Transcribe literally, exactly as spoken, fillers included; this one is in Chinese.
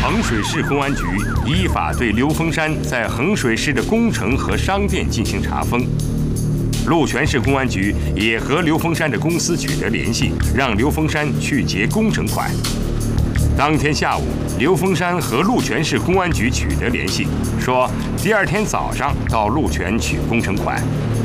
衡水市公安局依法对刘峰山在衡水市的工程和商店进行查封。鹿泉市公安局也和刘峰山的公司取得联系，让刘峰山去结工程款。当天下午，刘峰山和鹿泉市公安局取得联系，说第二天早上到鹿泉取工程款。